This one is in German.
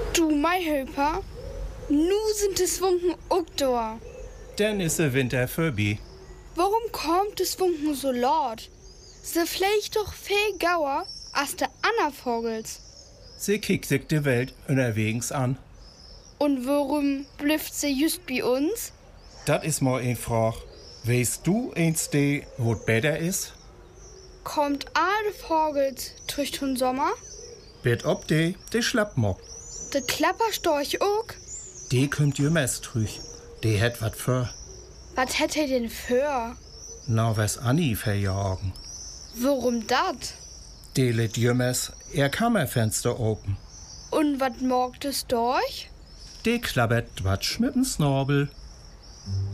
Du, mein Höper, nu sind es Wunken auch da. Dann ist der Winter vorbei. Warum kommt es Wunken so laut? Se vielleicht doch viel gauer als der Anna Vogels. Sie kickt sich die Welt unterwegs an. Und warum blüfft sie just bei uns? Das ist mal ein Frage. Weißt du eins de, wo besser ist? Kommt alle Vogels durch den Sommer? Bet ob de Schlappmock. Der Klapperstorch auch? De kommt jemals durch. De het wat für. Was hätt er denn für? Na, was Anni verjagen. Warum dat? De let jemals ihr Kammerfenster open. Und wat morgt es durch? De klappert watsch mit'm Snorbel.